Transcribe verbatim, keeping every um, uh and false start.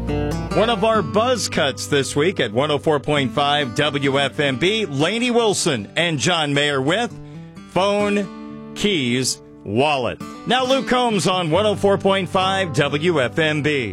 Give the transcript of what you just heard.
One of our buzz cuts this week at one oh four point five W F M B, Lainey Wilson and John Mayer with Phone, Keys, Wallet. Now Luke Combs on one oh four point five W F M B.